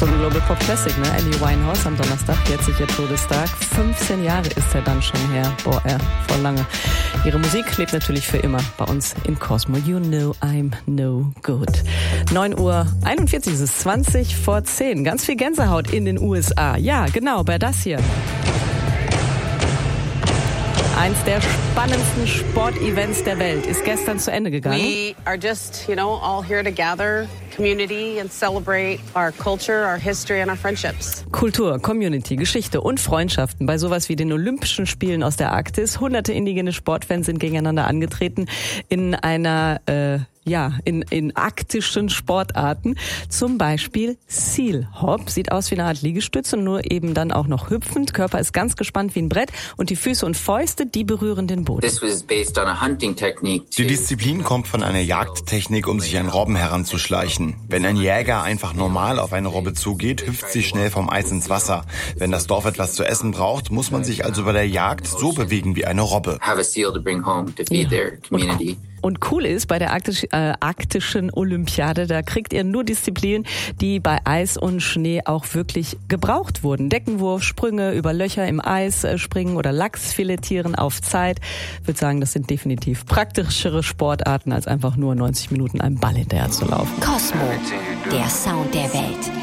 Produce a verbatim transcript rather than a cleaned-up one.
So ein Global Pop Classic, ne? Amy Winehouse am Donnerstag, jetzt sicher Todestag. fünfzehn Jahre ist er dann schon her. Boah, ja, voll lange. Ihre Musik lebt natürlich für immer bei uns im Cosmo. You know I'm no good. neun Uhr einundvierzig ist es, zwanzig vor zehn. Ganz viel Gänsehaut in den U S A. Ja, genau, bei das hier. Eins der spannendsten Sportevents der Welt ist gestern zu Ende gegangen. We are just, you know, all here to gather community and celebrate our culture, our history and our friendships. Kultur, Community, Geschichte und Freundschaften bei sowas wie den Olympischen Spielen aus der Arktis. Hunderte indigene Sportfans sind gegeneinander angetreten in einer äh, ja, in, in arktischen Sportarten. Zum Beispiel Seal Hop. Sieht aus wie eine Art Liegestütze, nur eben dann auch noch hüpfend. Körper ist ganz gespannt wie ein Brett und die Füße und Fäuste, die berühren den Boden. Die Disziplin kommt von einer Jagdtechnik, um sich an Robben heranzuschleichen. Wenn ein Jäger einfach normal auf eine Robbe zugeht, hüpft sie schnell vom Eis ins Wasser. Wenn das Dorf etwas zu essen braucht, muss man sich also bei der Jagd so bewegen wie eine Robbe. Ja. Und cool ist, bei der Arktisch, äh, arktischen Olympiade, da kriegt ihr nur Disziplinen, die bei Eis und Schnee auch wirklich gebraucht wurden. Deckenwurf, Sprünge über Löcher im Eis äh, springen oder Lachs filetieren auf Zeit. Ich würde sagen, das sind definitiv praktischere Sportarten, als einfach nur neunzig Minuten einem Ball hinterher zu laufen. Cosmo, der Sound der Welt.